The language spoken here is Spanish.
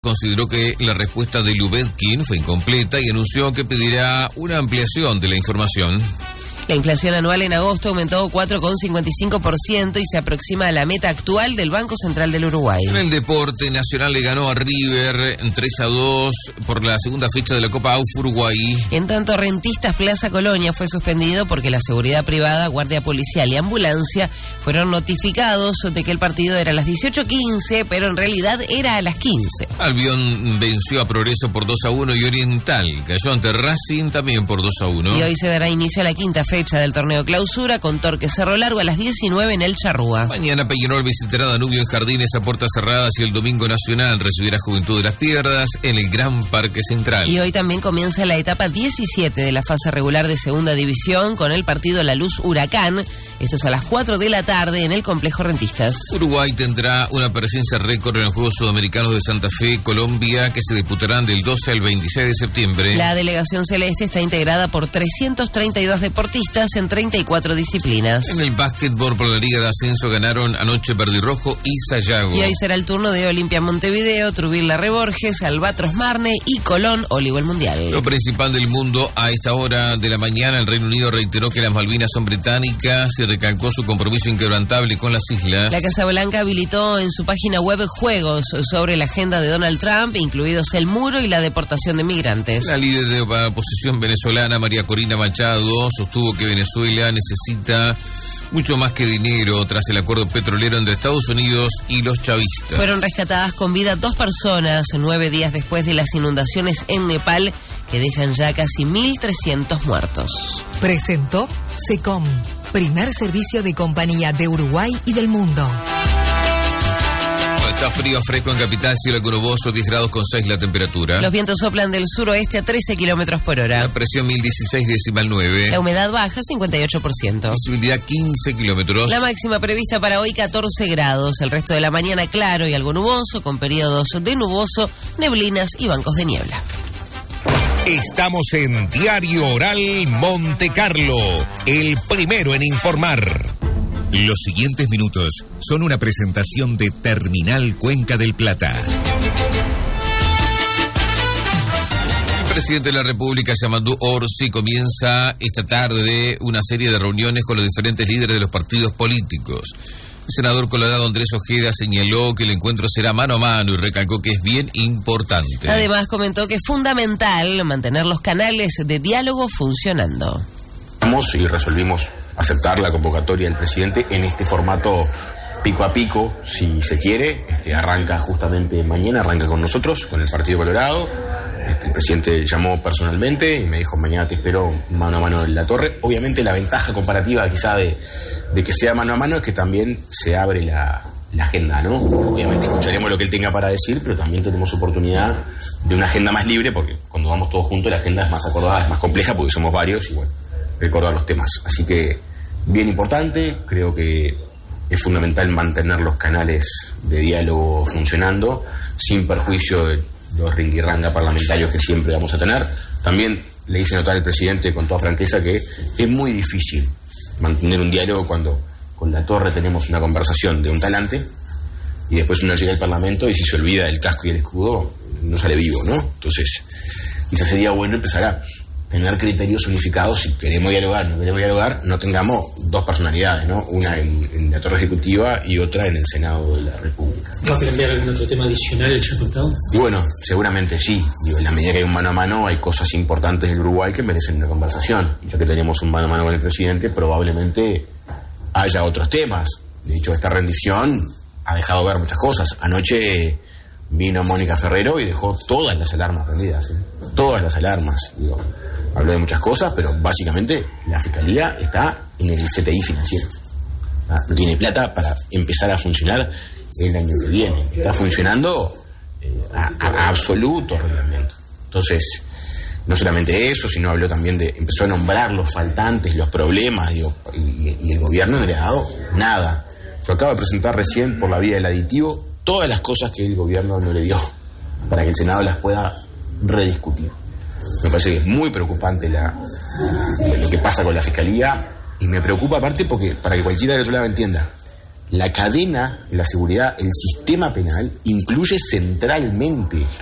Consideró que la respuesta de Lubetkin fue incompleta y anunció que pedirá una ampliación de la información. La inflación anual en agosto aumentó 4,55% y se aproxima a la meta actual del Banco Central del Uruguay. En el deporte, Nacional le ganó a River 3-2 por la segunda fecha de la Copa AUF Uruguay. En tanto, Rentistas Plaza Colonia fue suspendido porque la seguridad privada, guardia policial y ambulancia fueron notificados de que el partido era a las 18:15, pero en realidad era a las 15. Albion venció a Progreso por 2-1 y Oriental cayó ante Racing también por 2-1. Y hoy se dará inicio a la quinta fecha del torneo Clausura con Torque Cerro Largo a las 19 en el Charrúa. Mañana Peñarol visitará Danubio en Jardines a puertas cerradas y el domingo Nacional recibirá Juventud de las Piedras en el Gran Parque Central. Y hoy también comienza la etapa 17 de la fase regular de Segunda División con el partido La Luz Huracán. Esto es a las 4 de la tarde en el Complejo Rentistas. Uruguay tendrá una presencia récord en los Juegos Sudamericanos de Santa Fe, Colombia, que se disputarán del 12 al 26 de septiembre. La delegación celeste está integrada por 332 deportistas en 34 disciplinas. En el básquetbol por la Liga de Ascenso ganaron anoche Verde y Rojo y Sayago. Y hoy será el turno de Olimpia Montevideo, Trubil Larre Borges, Albatros Marne y Colón Olivo el Mundial. Lo principal del mundo a esta hora de la mañana, el Reino Unido reiteró que las Malvinas son británicas y recalcó su compromiso inquebrantable con las islas. La Casa Blanca habilitó en su página web juegos sobre la agenda de Donald Trump, incluidos el muro y la deportación de migrantes. La líder de la oposición venezolana, María Corina Machado, sostuvo que Venezuela necesita mucho más que dinero tras el acuerdo petrolero entre Estados Unidos y los chavistas. Fueron rescatadas con vida 2 personas 9 días después de las inundaciones en Nepal, que dejan ya casi 1.300 muertos. Presentó SECOM, primer servicio de compañía de Uruguay y del mundo. Está frío, fresco en Capital, cielo nuboso, 10 grados con 6 la temperatura. Los vientos soplan del suroeste a 13 kilómetros por hora. La presión 1016,9. La humedad baja, 58%. Visibilidad 15 kilómetros. La máxima prevista para hoy, 14 grados. El resto de la mañana claro y algo nuboso, con periodos de nuboso, neblinas y bancos de niebla. Estamos en Diario Oral Monte Carlo, el primero en informar. Los siguientes minutos son una presentación de Terminal Cuenca del Plata. El presidente de la República, Yamandu Orsi, comienza esta tarde una serie de reuniones con los diferentes líderes de los partidos políticos. El senador colorado Andrés Ojeda señaló que el encuentro será mano a mano y recalcó que es bien importante. Además, comentó que es fundamental mantener los canales de diálogo funcionando. Y resolvimos aceptar la convocatoria del presidente en este formato pico a pico, si se quiere. Arranca justamente mañana, arranca con nosotros, con el Partido Colorado. El presidente llamó personalmente y me dijo: mañana te espero mano a mano en la torre. Obviamente la ventaja comparativa quizá de que sea mano a mano es que también se abre la agenda, ¿no? Obviamente escucharemos lo que él tenga para decir, pero también tenemos oportunidad de una agenda más libre, porque cuando vamos todos juntos la agenda es más acordada, es más compleja porque somos varios y bueno, recordar los temas. Así que bien importante, creo que es fundamental mantener los canales de diálogo funcionando sin perjuicio de los ringuirranga parlamentarios que siempre vamos a tener. También le hice notar al presidente con toda franqueza que es muy difícil mantener un diálogo cuando con la torre tenemos una conversación de un talante y después uno llega al Parlamento y si se olvida del casco y el escudo no sale vivo, ¿no? Entonces quizás sería bueno empezar a tener criterios unificados. Si queremos dialogar, no tengamos dos personalidades, ¿no? Una en la torre ejecutiva y otra en el Senado de la República. ¿Va a plantear algún otro tema adicional el ya contado? Y bueno, seguramente sí. En la medida que hay un mano a mano, hay cosas importantes del Uruguay que merecen una conversación. Y ya que tenemos un mano a mano con el presidente, probablemente haya otros temas. De hecho, esta rendición ha dejado ver muchas cosas. Anoche vino Mónica Ferrero y dejó todas las alarmas prendidas, ¿eh? Todas las alarmas. Habló de muchas cosas, pero básicamente la Fiscalía está en el CTI financiero. No tiene plata para empezar a funcionar el año que viene. Está funcionando a absoluto reglamento. Entonces, no solamente eso, sino habló también empezó a nombrar los faltantes, los problemas, y el gobierno no le ha dado nada. Yo acabo de presentar recién por la vía del aditivo todas las cosas que el gobierno no le dio para que el Senado las pueda rediscutir. Me parece que es muy preocupante lo que pasa con la Fiscalía y me preocupa aparte porque, para que cualquiera del otro lado entienda, La cadena, la seguridad, el sistema penal incluye centralmente